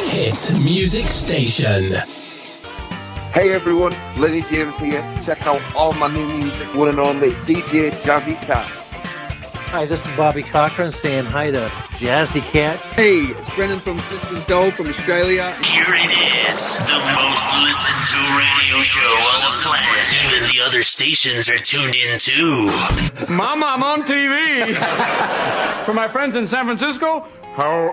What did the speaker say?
hit music station. Hey everyone, Lenny James here. Check out all my new music, one and only DJ Jazzy Cat. Hi, this is Bobby Cochran saying hi to Jazzy Cat. Hey, it's Brendan from Sisters Doe from Australia. Here it is, the most listened to radio show on the planet. Even the other stations are tuned in too. Mama, I'm on TV. For my friends in San Francisco, how